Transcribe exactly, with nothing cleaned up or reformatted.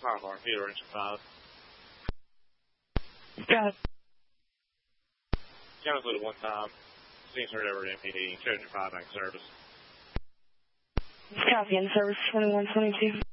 Longhorn, Peter, engine five. Got it. Counted with it one time. Scene's heard over at M P D. Engine five back service. Copy, in service twenty-one twenty-two.